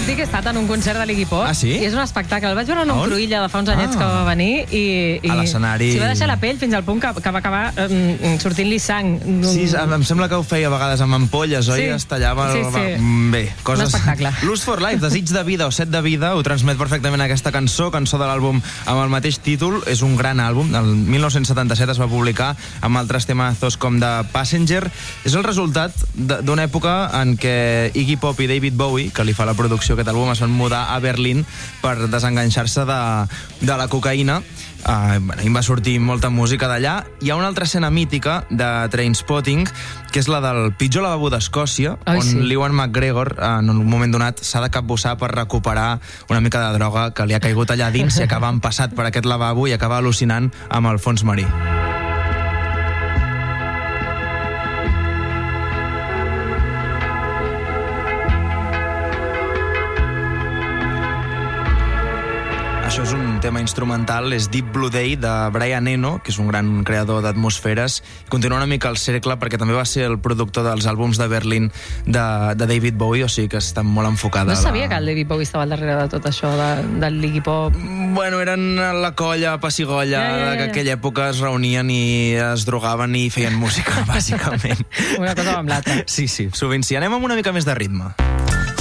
puc dir que he estat en un concert de l'Iggy Pop. Ah, sí? I és un espectacle. El vaig veure en un Cruïlla de fa uns anyets que va venir i a l'escenari... s'hi va deixar la pell fins al punt que va acabar sortint-li sang. Sí, em sembla que ho feia a vegades amb ampolles, oi? Sí. Es tallava... Sí. Bé, coses... Un espectacle. Lust for Life, Desig de vida o Set de vida, ho transmet perfectament aquesta cançó de l'àlbum amb el mateix títol. És un gran àlbum. El 1977 es va publicar amb altres temazos com The Passenger. És el resultat d'una època en què Iggy Pop i David Bowie, que li fa la producció aquest àlbum, es van mudar a Berlín per desenganxar-se de la cocaïna. Hi va sortir molta música d'allà. Hi ha una altra escena mítica de Trainspotting, que és la del pitjor lavabo d'Escòcia, on l'Ewan McGregor, en un moment donat, s'ha de capbussar per recuperar una mica de droga que li ha caigut allà dins i acaba empassat per aquest lavabo i acaba al·lucinant amb el fons marí. Això és un tema instrumental, és Deep Blue Day, de Brian Eno, que és un gran creador d'atmosferes. Continua una mica el cercle, perquè també va ser el productor dels àlbums de Berlín de David Bowie, o sigui que està molt enfocada. No sabia que el David Bowie estava al darrere de tot això, del l'Iggy Pop. Bueno, eren la colla pessigolla que aquella època es reunien i es drogaven i feien música, bàsicament. Una cosa amb l'altra. Sí, sovint sí. Anem amb una mica més de ritme.